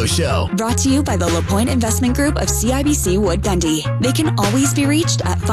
Show. Brought to you by the LaPointe Investment Group of CIBC Wood Gundy. They can always be reached at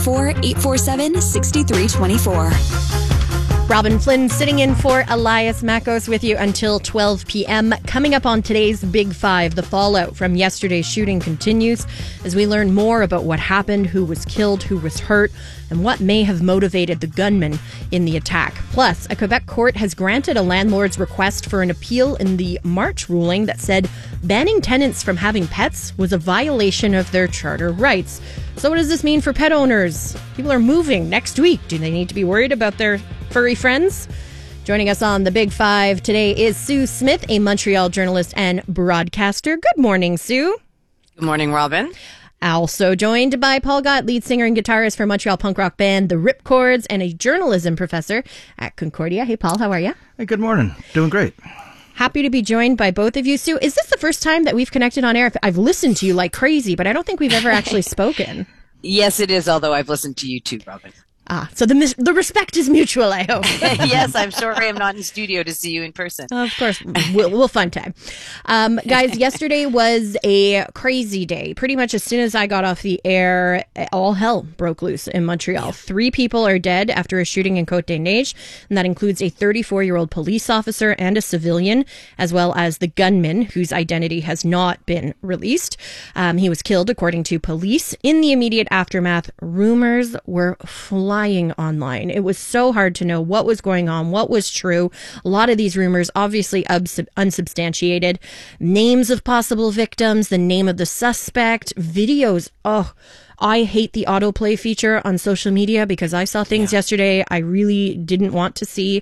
514-847-6324. Robin Flynn sitting in for Elias Makos with you until 12 p.m. Coming up on today's Big Five, the fallout from yesterday's shooting continues as we learn more about what happened, who was killed, who was hurt, and what may have motivated the gunman in the attack. Plus, a Quebec court has granted a landlord's request for an appeal in the March ruling that said banning tenants from having pets was a violation of their charter rights. So what does this mean for pet owners? People are moving next week. Do they need to be worried about their furry friends? Joining us on the Big Five today is Sue Smith, a Montreal journalist and broadcaster. Good morning, Sue. Good morning, Robin. Also joined by Paul Gott, lead singer and guitarist for Montreal punk rock band The Ripcords and a journalism professor at Concordia. Hey, Paul, how are you? Hey, good morning. Doing great. Happy to be joined by both of you. Sue, is this the first time that we've connected on air? I've listened to you like crazy, but I don't think we've ever actually spoken. Yes, it is, although I've listened to you too, Robin. So the respect is mutual, I hope. Yes, I'm sorry I'm not in studio to see you in person. Of course, we'll find time. Guys, yesterday was a crazy day. Pretty much as soon as I got off the air, all hell broke loose in Montreal. 3 people are dead after a shooting in Côte-des-Neiges, and that includes a 34-year-old police officer and a civilian, as well as the gunman, whose identity has not been released. He was killed, according to police. In the immediate aftermath, rumors were flying online. It was so hard to know what was going on, what was true. A lot of these rumors obviously unsubstantiated. Names of possible victims, the name of the suspect, videos. Oh, I hate the autoplay feature on social media because I saw things yesterday I really didn't want to see.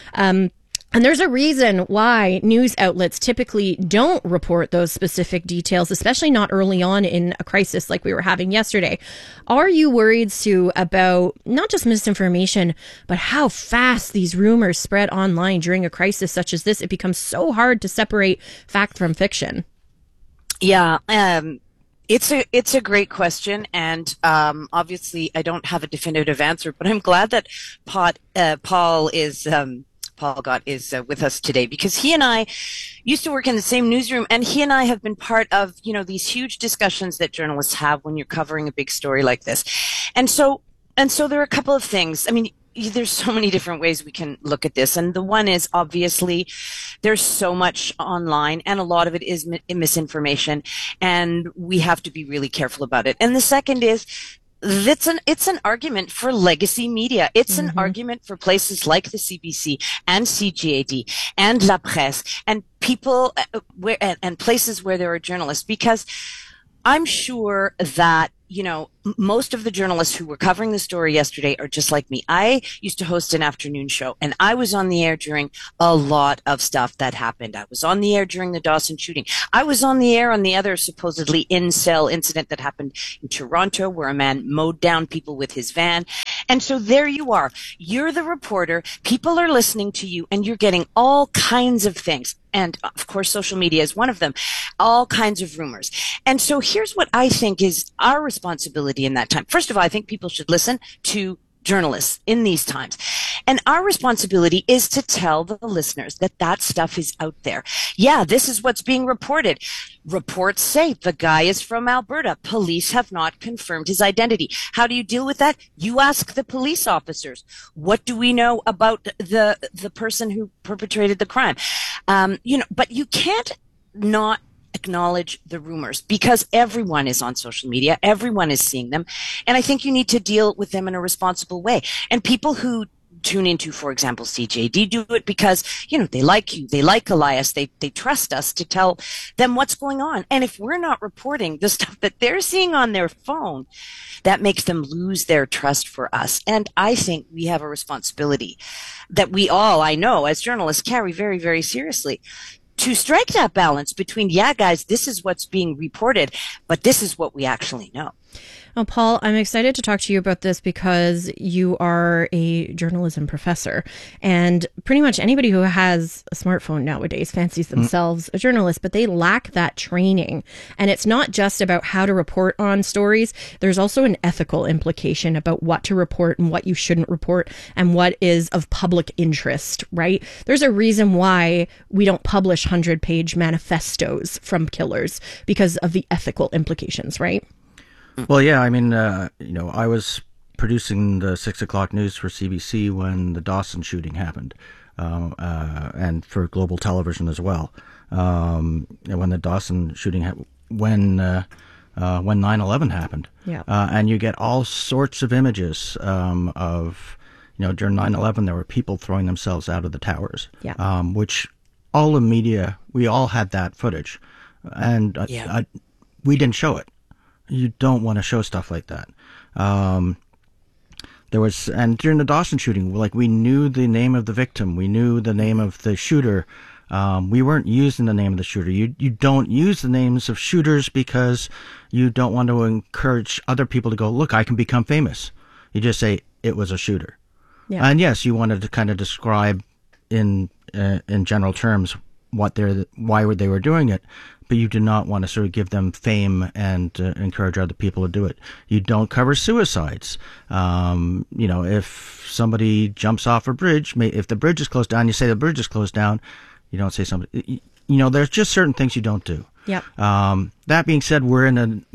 And there's a reason why news outlets typically don't report those specific details, especially not early on in a crisis like we were having yesterday. Are you worried, Sue, about not just misinformation, but how fast these rumors spread online during a crisis such as this? It becomes so hard to separate fact from fiction. Yeah, it's a great question, and obviously I don't have a definitive answer, but I'm glad that Paul Gott is with us today, because he and I used to work in the same newsroom, and he and I have been part of, these huge discussions that journalists have when you're covering a big story like this. And so there are a couple of things. I mean, there's so many different ways we can look at this. And the one is, obviously, there's so much online, and a lot of it is misinformation, and we have to be really careful about it. And the second is, it's an argument for legacy media. It's an argument for places like the CBC and CGAD and La Presse and people and places where there are journalists, because I'm sure that, most of the journalists who were covering the story yesterday are just like me. I used to host an afternoon show, and I was on the air during a lot of stuff that happened. I was on the air during the Dawson shooting. I was on the air on the other supposedly incel incident that happened in Toronto, where a man mowed down people with his van. And so there you are. You're the reporter. People are listening to you, and you're getting all kinds of things. And of course, social media is one of them, all kinds of rumors. And so here's what I think is our responsibility in that time. First of all, I think people should listen to journalists in these times. And our responsibility is to tell the listeners that that stuff is out there. Yeah, this is what's being reported. Reports say the guy is from Alberta. Police have not confirmed his identity. How do you deal with that? You ask the police officers. What do we know about the person who perpetrated the crime? But you can't not acknowledge the rumors, because everyone is on social media. Everyone is seeing them. And I think you need to deal with them in a responsible way. And people who tune into, for example, CJD, do it because, they like you, they like Elias, they trust us to tell them what's going on. And if we're not reporting the stuff that they're seeing on their phone, that makes them lose their trust for us. And I think we have a responsibility that we all, I know, as journalists, carry very, very seriously, to strike that balance between, yeah, guys, this is what's being reported, but this is what we actually know. Oh, Paul, I'm excited to talk to you about this because you are a journalism professor, and pretty much anybody who has a smartphone nowadays fancies themselves a journalist, but they lack that training. And it's not just about how to report on stories. There's also an ethical implication about what to report and what you shouldn't report and what is of public interest, right? There's a reason why we don't publish 100-page manifestos from killers because of the ethical implications, right? Well, yeah, I mean, I was producing the 6 o'clock news for CBC when the Dawson shooting happened, and for Global Television as well. When the Dawson shooting when 9/11 happened. Yeah. And you get all sorts of images of, during 9/11, there were people throwing themselves out of the towers, which all the media, we all had that footage. And we didn't show it. You don't want to show stuff like that. And during the Dawson shooting, we knew the name of the victim. We knew the name of the shooter. We weren't using the name of the shooter. You don't use the names of shooters because you don't want to encourage other people to go, look, I can become famous. You just say it was a shooter. Yeah. And yes, you wanted to kind of describe in general terms why they were doing it, but you do not want to sort of give them fame and encourage other people to do it. You don't cover suicides. If somebody jumps off a bridge, if the bridge is closed down, you say the bridge is closed down. You don't say somebody. There's just certain things you don't do. Yep. That being said, we're in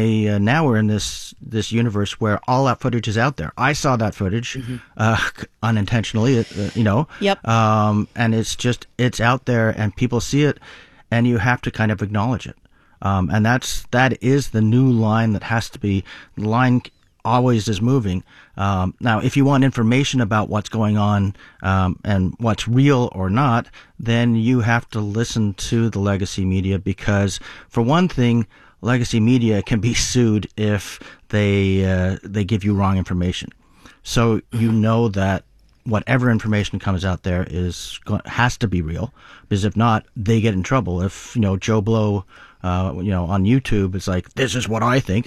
this universe where all that footage is out there. I saw that footage unintentionally, Yep. And it's out there and people see it, and you have to kind of acknowledge it. And that is the new line that has to be. The line always is moving. Now, if you want information about what's going on and what's real or not, then you have to listen to the legacy media, because, for one thing, legacy media can be sued if they give you wrong information. So you know that whatever information comes out there has to be real, because if not, they get in trouble. If Joe Blow, on YouTube is like, this is what I think,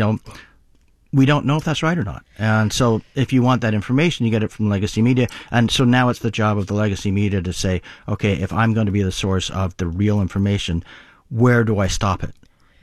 we don't know if that's right or not. And so if you want that information, you get it from legacy media. And so now it's the job of the legacy media to say, okay, if I'm going to be the source of the real information, where do I stop it?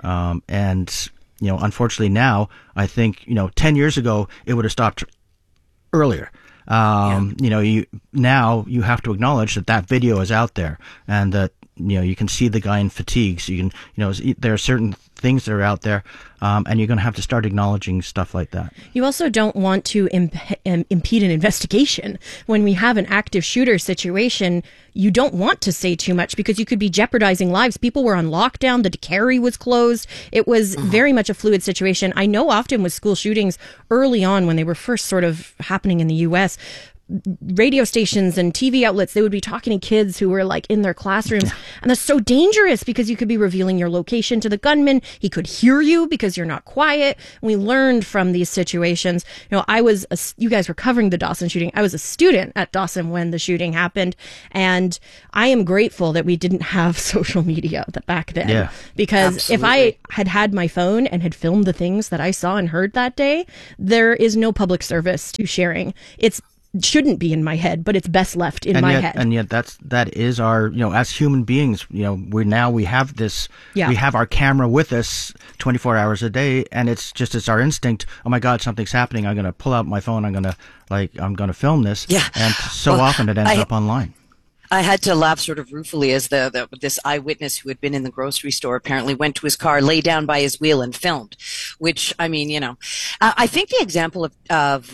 Unfortunately now, I think, 10 years ago, it would have stopped earlier. Now you have to acknowledge that video is out there, and that, you can see the guy in fatigues. You can, there are certain things that are out there, and you're going to have to start acknowledging stuff like that. You also don't want to impede an investigation. When we have an active shooter situation, you don't want to say too much because you could be jeopardizing lives. People were on lockdown. The carry was closed. It was very much a fluid situation. I know often with school shootings early on, when they were first sort of happening in the U.S., radio stations and TV outlets, they would be talking to kids who were in their classrooms. And that's so dangerous because you could be revealing your location to the gunman. He could hear you because you're not quiet. We learned from these situations. You guys were covering the Dawson shooting. I was a student at Dawson when the shooting happened. And I am grateful that we didn't have social media back then. Yeah, because absolutely. If I had my phone and had filmed the things that I saw and heard that day, there is no public service to sharing. It shouldn't be in my head, but it's best left in my head. And yet that is our, as human beings, we have this, we have our camera with us 24 hours a day, and it's our instinct. Oh my God, something's happening. I'm going to pull out my phone. I'm going to film this. Yeah. And often it ends up online. I had to laugh sort of ruefully as this eyewitness who had been in the grocery store apparently went to his car, lay down by his wheel, and filmed. Which, I mean, I think the example of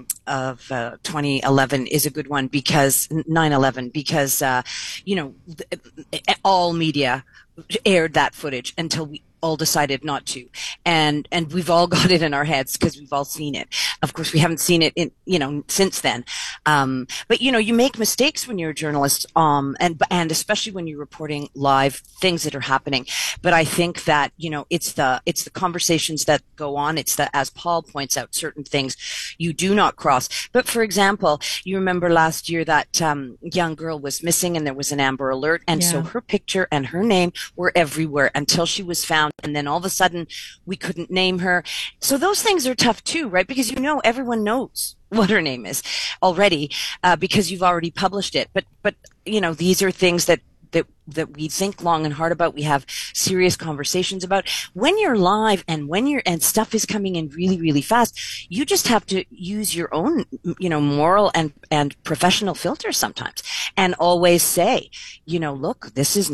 2011 is a good one, because 9/11, because all media aired that footage until we all decided not to, and we've all got it in our heads because we've all seen it. Of course, we haven't seen it since then. But you make mistakes when you're a journalist, and especially when you're reporting live things that are happening. But I think that it's the conversations that go on. It's as Paul points out, certain things you do not cross. But for example, you remember last year that young girl was missing, and there was an Amber Alert, and so her picture and her name were everywhere until she was found. and then all of a sudden we couldn't name her. So those things are tough too, right? Because everyone knows what her name is already, because you've already published it. But these are things that we think long and hard about. We have serious conversations about. When you're live and and stuff is coming in really, really fast, you just have to use your own, moral and professional filters sometimes, and always say, look,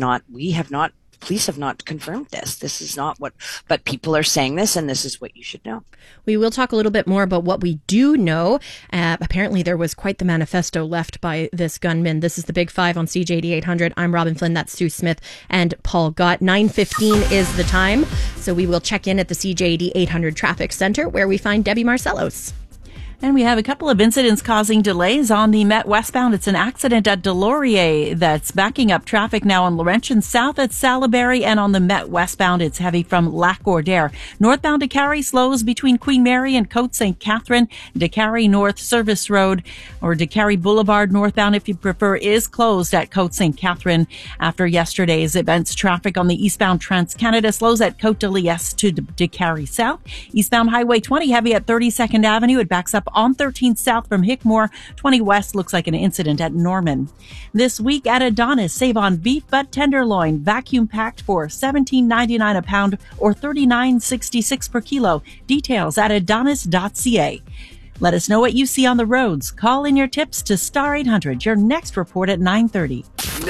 police have not confirmed this. This is not but people are saying this, and this is what you should know. We will talk a little bit more about what we do know. Apparently, there was quite the manifesto left by this gunman. This is the Big Five on CJAD 800. I'm Robin Flynn. That's Sue Smith and Paul Gott. 9:15 is the time. So we will check in at the CJAD 800 Traffic Center, where we find Debbie Marcellos. And we have a couple of incidents causing delays on the Met westbound. It's an accident at Delorier that's backing up traffic now on Laurentian South at Salaberry, and on the Met westbound, it's heavy from Lac-Gordaire. Northbound Décarie slows between Queen Mary and Côte St. Catherine. Décarie North Service Road, or Décarie Boulevard northbound if you prefer, is closed at Côte St. Catherine after yesterday's events. Traffic on the eastbound Trans-Canada slows at Côte de Liesse to Décarie South. Eastbound Highway 20 heavy at 32nd Avenue. It backs up on 13th South from Hickmore. 20 West looks like an incident at Norman. This week at Adonis, save on beef butt tenderloin, vacuum packed for $17.99 a pound or $39.66 per kilo. Details at adonis.ca. Let us know what you see on the roads. Call in your tips to Star 800. Your next report at 9:30.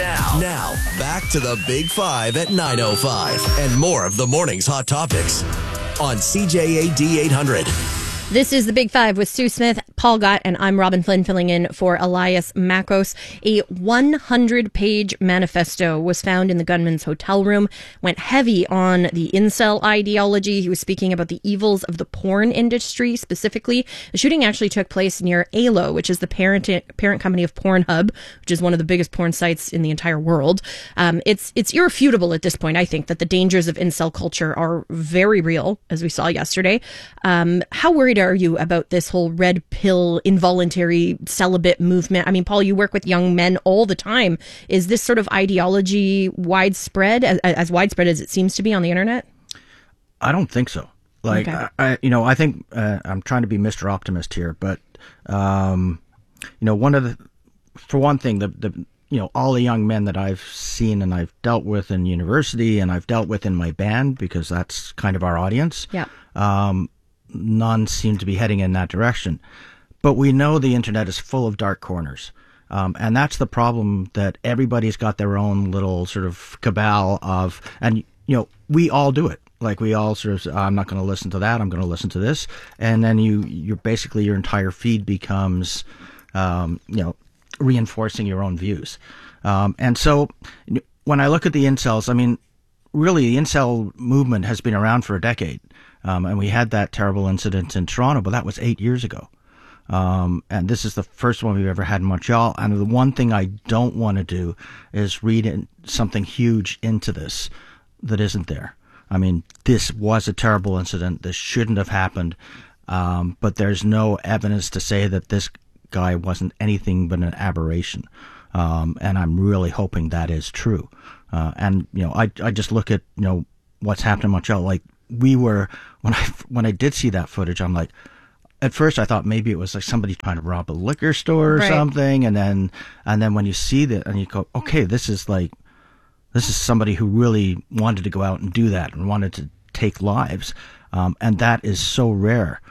Now, back to the Big Five at 9:05 and more of the morning's hot topics on CJAD 800. This is the Big Five with Sue Smith, Paul Gott, and I'm Robin Flynn filling in for Elias Makos. A 100-page manifesto was found in the gunman's hotel room, went heavy on the incel ideology. He was speaking about the evils of the porn industry specifically. The shooting actually took place near ALO, which is the parent company of Pornhub, which is one of the biggest porn sites in the entire world. It's irrefutable at this point, I think, that the dangers of incel culture are very real, as we saw yesterday. How worried are you about this whole red pill involuntary celibate movement? I mean, Paul, you work with young men all the time. Is this sort of ideology widespread, as widespread as it seems to be on the internet? I don't think so. Like, okay. I think I'm trying to be Mr. Optimist here, but for one thing, all the young men that I've seen and I've dealt with in university and I've dealt with in my band, because that's kind of our audience. Yeah. None seem to be heading in that direction. But we know the internet is full of dark corners. And that's the problem, that everybody's got their own little sort of cabal of, and, we all do it. Like, we all sort of, I'm not going to listen to that, I'm going to listen to this. And then you're basically, your entire feed becomes, reinforcing your own views. And so when I look at the incels, I mean, really, the incel movement has been around for a decade. And we had that terrible incident in Toronto, but that was 8 years ago. And this is the first one we've ever had in Montreal. And the one thing I don't want to do is read something huge into this that isn't there. I mean, this was a terrible incident. This shouldn't have happened. But there's no evidence to say that this guy wasn't anything but an aberration. And I'm really hoping that is true. And I just look at, what's happened in Montreal. Like, we were, when I did see that footage, I'm like, at first I thought maybe it was like somebody trying to rob a liquor store or something. And then when you see that and you go, okay, this is somebody who really wanted to go out and do that and wanted to take lives. And that is so rare.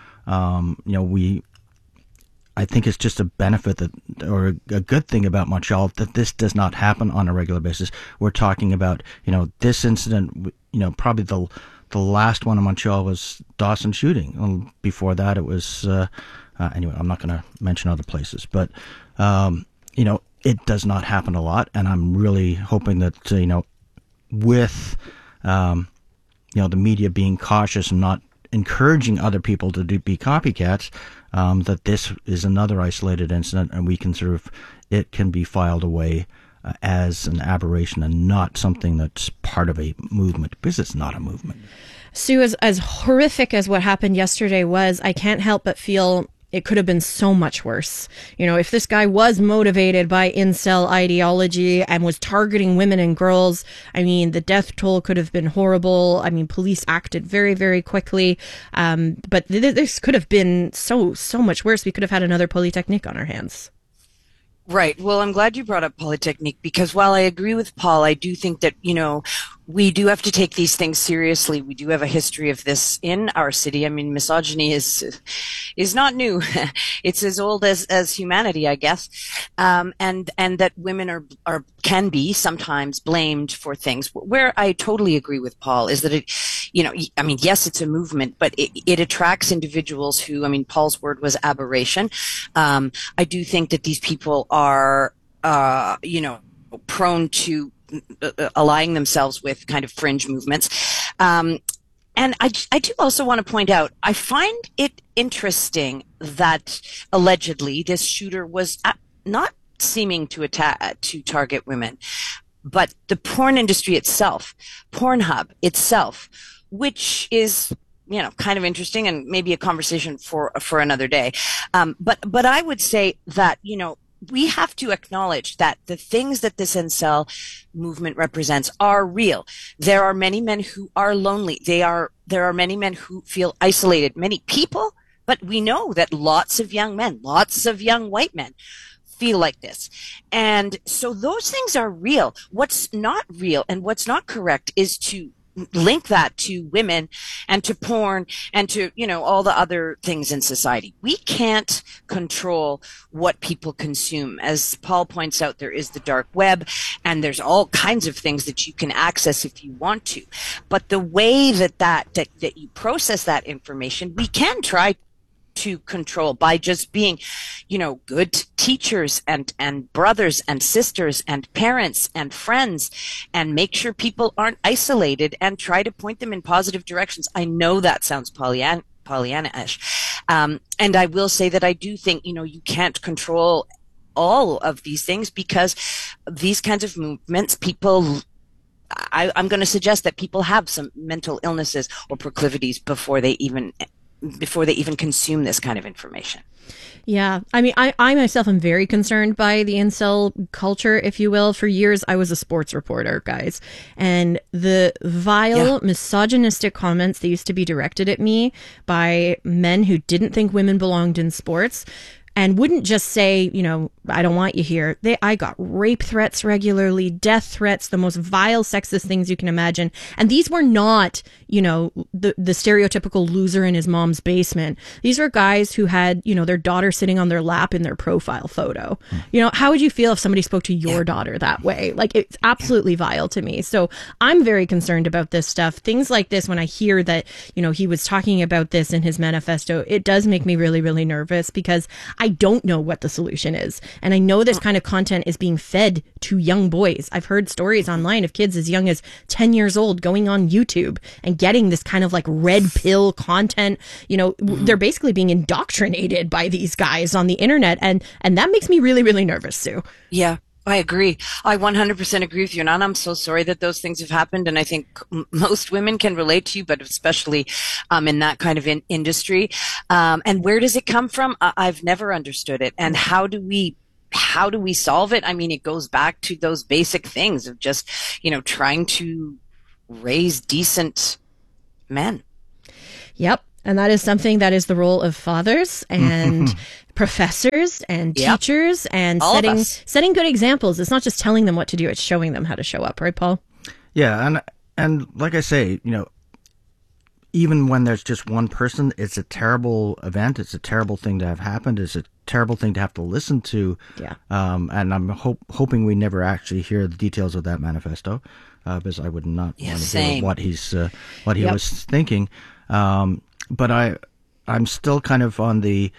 I think it's just a benefit or a good thing about Montreal that this does not happen on a regular basis. We're talking about, this incident, probably the last one in Montreal was Dawson shooting. Before that, it was, anyway, I'm not going to mention other places, but, it does not happen a lot. And I'm really hoping that, with, the media being cautious and not encouraging other people to be copycats, that this is another isolated incident, and we can it can be filed away as an aberration and not something that's part of a movement, because it's not a movement. Sue, as horrific as what happened yesterday was, I can't help but feel it could have been so much worse. You know, if this guy was motivated by incel ideology and was targeting women and girls, I mean, the death toll could have been horrible. I mean, police acted very, very quickly. But this could have been so much worse. We could have had another Polytechnique on our hands. Right. Well, I'm glad you brought up Polytechnique, because while I agree with Paul, I do think that, you know, we do have to take these things seriously. We do have a history of this in our city. I mean, misogyny is not new. It's as old as humanity, I guess. And that women can be sometimes blamed for things. Where I totally agree with Paul is that it, you know, I mean, yes, it's a movement, but it attracts individuals who, I mean, Paul's word was aberration. I do think that these people are, you know, prone to aligning themselves with kind of fringe movements. And I do also want to point out, I find it interesting that allegedly this shooter was not seeming to target women, but the porn industry itself, Pornhub itself, which is, you know, kind of interesting and maybe a conversation for another day. But I would say that, you know, we have to acknowledge that the things that this incel movement represents are real. There are many men who are lonely. There are many men who feel isolated, many people, but we know that lots of young men, lots of young white men feel like this. And so those things are real. What's not real and what's not correct is to link that to women and to porn and to, you know, all the other things in society. We can't control what people consume. As Paul points out, there is the dark web and there's all kinds of things that you can access if you want to. But the way that you process that information, we can try to control by just being, you know, good teachers and brothers and sisters and parents and friends, and make sure people aren't isolated and try to point them in positive directions. I know that sounds Pollyanna-ish. And I will say that I do think, you know, you can't control all of these things because these kinds of movements, I'm going to suggest that people have some mental illnesses or proclivities before they even consume this kind of information. Yeah. I mean, I myself am very concerned by the incel culture, if you will. For years, I was a sports reporter, guys. And the vile, misogynistic comments that used to be directed at me by men who didn't think women belonged in sports and wouldn't just say, you know, I don't want you here. I got rape threats regularly, death threats, the most vile sexist things you can imagine. And these were not, you know, the stereotypical loser in his mom's basement. These were guys who had, you know, their daughter sitting on their lap in their profile photo. You know, how would you feel if somebody spoke to your daughter that way? Like, it's absolutely vile to me. So I'm very concerned about this stuff. Things like this, when I hear that, you know, he was talking about this in his manifesto, it does make me really, really nervous because I don't know what the solution is. And I know this kind of content is being fed to young boys. I've heard stories online of kids as young as 10 years old going on YouTube and getting this kind of like red pill content. You know, they're basically being indoctrinated by these guys on the internet. And that makes me really, really nervous, Sue. Yeah. I agree. I 100% agree with you. And I'm so sorry that those things have happened. And I think most women can relate to you, but especially in that kind of industry. And where does it come from? I've never understood it. And how do we solve it? I mean, it goes back to those basic things of just, you know, trying to raise decent men. Yep. And that is something that is the role of fathers and professors and teachers and setting good examples. It's not just telling them what to do, it's showing them how to show up, right, Paul? Yeah, and like I say, you know, even when there's just one person, it's a terrible event. It's a terrible thing to have happened. It's a terrible thing to have to listen to. Yeah. And I'm hoping we never actually hear the details of that manifesto, because I would not want to hear what he was thinking. But I'm still kind of on the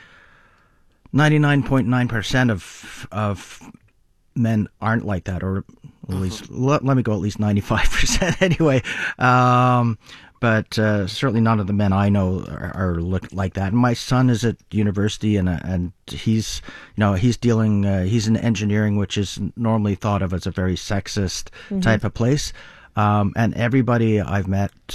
99.9% of men aren't like that, or at least let me go at least 95% anyway. But certainly none of the men I know are like that. And my son is at university, and he's dealing. He's in engineering, which is normally thought of as a very sexist type of place. And everybody I've met,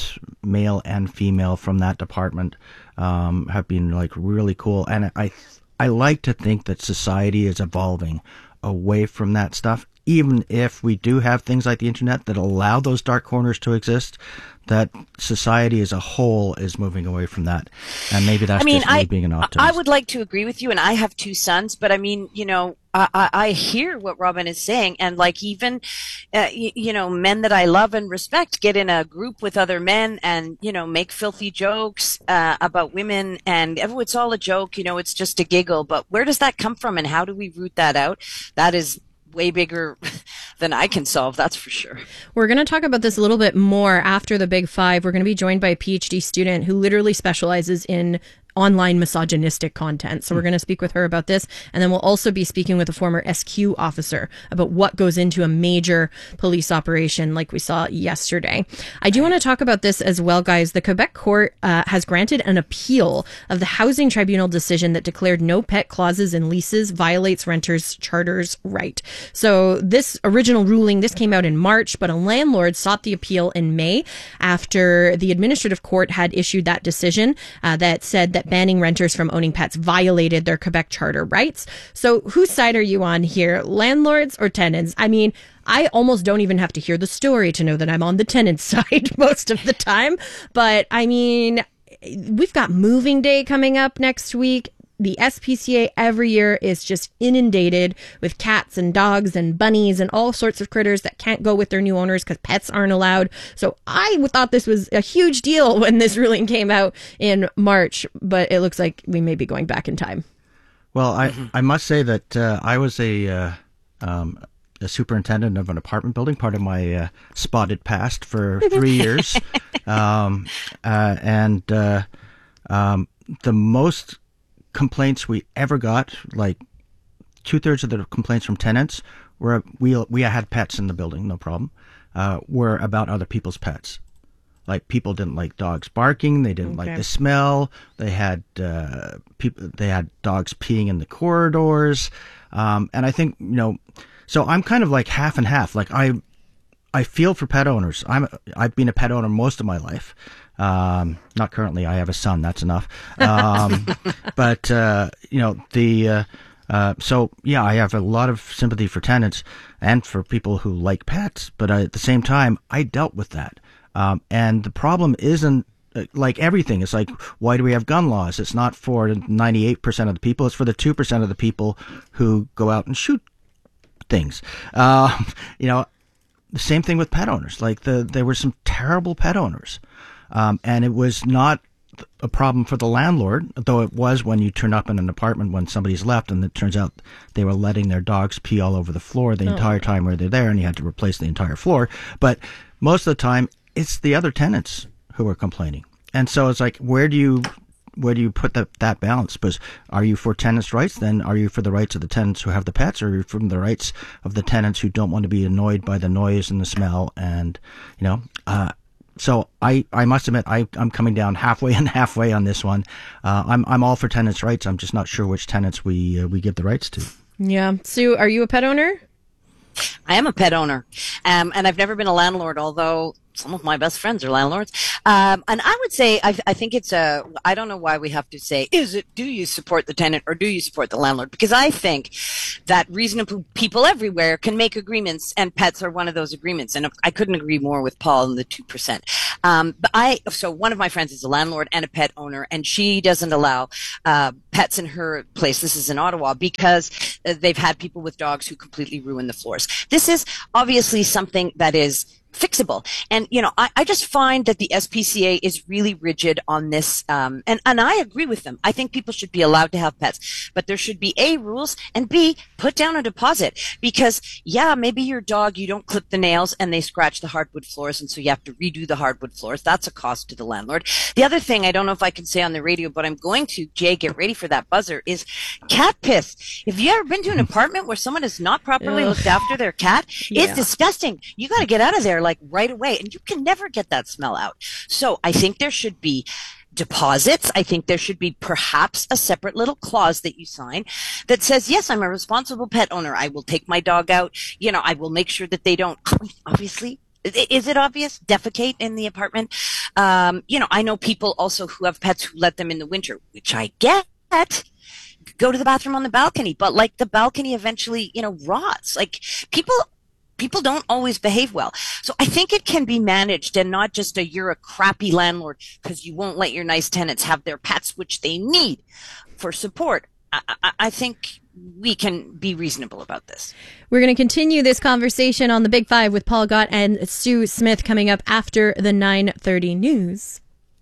male and female from that department have been like really cool. And I like to think that society is evolving away from that stuff, even if we do have things like the internet that allow those dark corners to exist, that society as a whole is moving away from that. And maybe that's just me being an optimist. I would like to agree with you, and I have 2 sons, but I mean, I hear what Robin is saying, and like even, men that I love and respect get in a group with other men and, make filthy jokes about women, and it's all a joke, it's just a giggle. But where does that come from, and how do we root that out? That is way bigger than I can solve, that's for sure. We're going to talk about this a little bit more after the Big Five. We're going to be joined by a PhD student who literally specializes in online misogynistic content. So we're going to speak with her about this. And then we'll also be speaking with a former SQ officer about what goes into a major police operation like we saw yesterday. I do want to talk about this as well, guys. The Quebec court has granted an appeal of the Housing Tribunal decision that declared no pet clauses in leases violates renters' charters right. So this original ruling, this came out in March, but a landlord sought the appeal in May after the administrative court had issued that decision that said that banning renters from owning pets violated their Quebec charter rights. So whose side are you on here, landlords or tenants? I mean, I almost don't even have to hear the story to know that I'm on the tenant side most of the time. But I mean, we've got moving day coming up next week. The SPCA every year is just inundated with cats and dogs and bunnies and all sorts of critters that can't go with their new owners because pets aren't allowed. So I thought this was a huge deal when this ruling came out in March, but it looks like we may be going back in time. Well, I must say that I was a superintendent of an apartment building, part of my spotted past for 3 years. The most complaints we ever got, like 2/3 of the complaints from tenants were we had pets in the building, no problem, were about other people's pets. Like people didn't like dogs barking, they didn't like the smell, they had dogs peeing in the corridors, and I think so I'm kind of like half and half. Like I feel for pet owners. I've been a pet owner most of my life. Not currently. I have a son. That's enough. But so yeah, I have a lot of sympathy for tenants and for people who like pets. But at the same time, I dealt with that. And the problem isn't like everything. It's like, why do we have gun laws? It's not for 98% of the people. It's for the 2% of the people who go out and shoot things. The same thing with pet owners. Like there were some terrible pet owners. And it was not a problem for the landlord, though it was when you turn up in an apartment when somebody's left and it turns out they were letting their dogs pee all over the floor the entire time where they're there and you had to replace the entire floor. But most of the time, it's the other tenants who are complaining. And so it's like, where do you put that balance? Because are you for tenants' rights? Then are you for the rights of the tenants who have the pets, or are you for the rights of the tenants who don't want to be annoyed by the noise and the smell? And, so I must admit I'm coming down halfway and halfway on this one. I'm all for tenants' rights. I'm just not sure which tenants we give the rights to. Yeah. Sue, are you a pet owner? I am a pet owner, and I've never been a landlord, although some of my best friends are landlords. And I would say, I think it's I don't know why we have to say, do you support the tenant or do you support the landlord? Because I think that reasonable people everywhere can make agreements, and pets are one of those agreements. And I couldn't agree more with Paul and the 2%. So one of my friends is a landlord and a pet owner, and she doesn't allow, pets in her place. This is in Ottawa, because they've had people with dogs who completely ruin the floors. This is obviously something that is fixable. And, I just find that the SPCA is really rigid on this. And I agree with them. I think people should be allowed to have pets, but there should be A, rules, and B, put down a deposit, because maybe your dog, you don't clip the nails and they scratch the hardwood floors. And so you have to redo the hardwood floors. That's a cost to the landlord. The other thing, I don't know if I can say on the radio, but I'm going to, Jay, get ready for that buzzer, is cat piss. Have you ever been to an apartment where someone has not properly looked after their cat? It's disgusting. You got to get out of there like right away, and you can never get that smell out. So I think there should be deposits. I think there should be perhaps a separate little clause that you sign that says, yes, I'm a responsible pet owner. I will take my dog out. I will make sure that they don't, obviously, Is it obvious? Defecate in the apartment? I know people also who have pets who let them in the winter, which I get. Go to the bathroom on the balcony, but like the balcony eventually, rots. Like people don't always behave well. So I think it can be managed, and not just you're a crappy landlord because you won't let your nice tenants have their pets, which they need for support. I think we can be reasonable about this. We're going to continue this conversation on the Big Five with Paul Gott and Sue Smith coming up after the 9:30 news.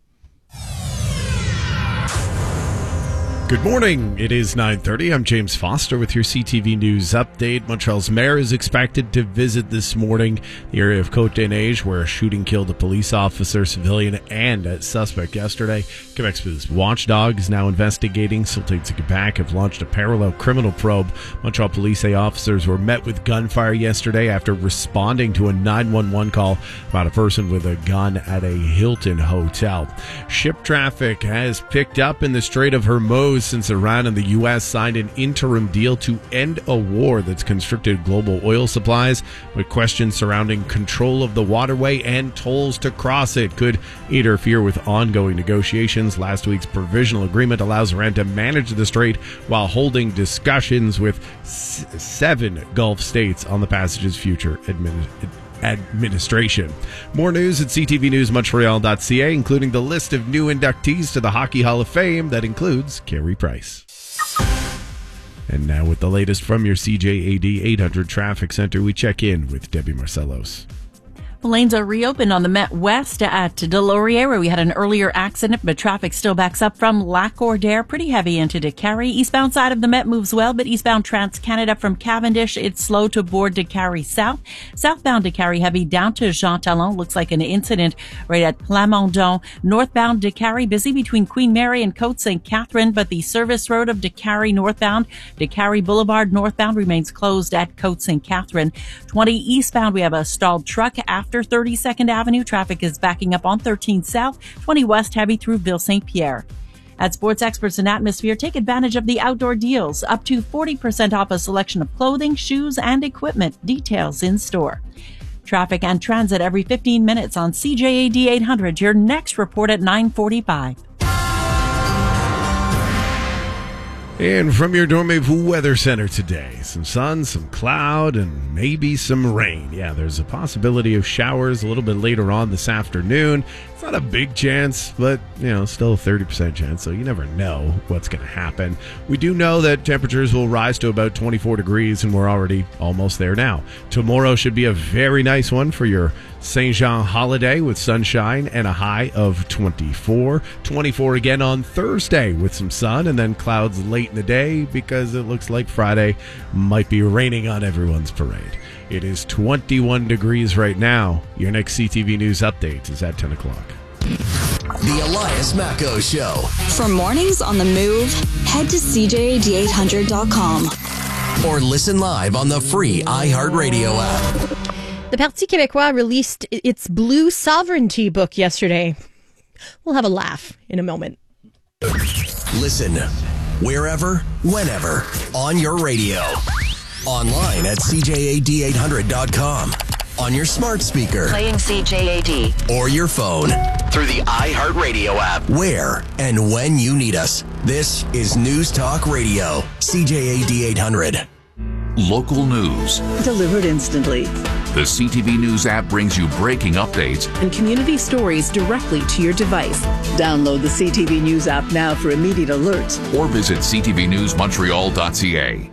Good morning. It is 9:30. I'm James Foster with your CTV News update. Montreal's mayor is expected to visit this morning the area of Côte-des-Neiges, where a shooting killed a police officer, civilian, and a suspect yesterday. Quebec's watchdog is now investigating. Sûreté du Québec have launched a parallel criminal probe. Montreal police say officers were met with gunfire yesterday after responding to a 911 call about a person with a gun at a Hilton hotel. Ship traffic has picked up in the Strait of Hormuz since Iran and the U.S. signed an interim deal to end a war that's constricted global oil supplies, with questions surrounding control of the waterway and tolls to cross it could interfere with ongoing negotiations. Last week's provisional agreement allows Iran to manage the strait while holding discussions with 7 Gulf states on the passage's future administration. More news at ctvnewsmontreal.ca, including the list of new inductees to the Hockey Hall of Fame that includes Carey Price. And now with the latest from your CJAD 800 Traffic Center, we check in with Debbie Marcellos. Lanes are reopened on the Met West at Delorier, where we had an earlier accident, but traffic still backs up from Lac-Cordaire, pretty heavy into Décarie. Eastbound side of the Met moves well, but eastbound Trans-Canada from Cavendish, it's slow to board Décarie South. Southbound Décarie heavy down to Jean Talon. Looks like an incident right at Plamondon. Northbound Décarie busy between Queen Mary and Côte St. Catherine, but the service road of Décarie northbound, Décarie Boulevard northbound remains closed at Côte St. Catherine. 20 eastbound, we have a stalled truck after 32nd Avenue. Traffic is backing up on 13 South, 20 West heavy through Ville St. Pierre. At Sports Experts and Atmosphere, take advantage of the outdoor deals. Up to 40% off a selection of clothing, shoes, and equipment. Details in store. Traffic and transit every 15 minutes on CJAD 800. Your next report at 9:45. And from your Dormez-vous Weather Center today, some sun, some cloud, and maybe some rain. Yeah, there's a possibility of showers a little bit later on this afternoon. It's not a big chance, but, still a 30% chance, so you never know what's going to happen. We do know that temperatures will rise to about 24 degrees, and we're already almost there now. Tomorrow should be a very nice one for your Saint Jean holiday with sunshine and a high of 24. 24 again on Thursday with some sun and then clouds late in the day because it looks like Friday might be raining on everyone's parade. It is 21 degrees right now. Your next CTV News update is at 10 o'clock. The Elias Macco Show. For mornings on the move, head to CJAD800.com. Or listen live on the free iHeartRadio app. The Parti Québécois released its Blue Sovereignty book yesterday. We'll have a laugh in a moment. Listen wherever, whenever, on your radio. Online at CJAD800.com. On your smart speaker. Playing CJAD. Or your phone. Through the iHeartRadio app. Where and when you need us. This is News Talk Radio. CJAD 800. Local news. Delivered instantly. The CTV News app brings you breaking updates and community stories directly to your device. Download the CTV News app now for immediate alerts. Or visit ctvnewsmontreal.ca.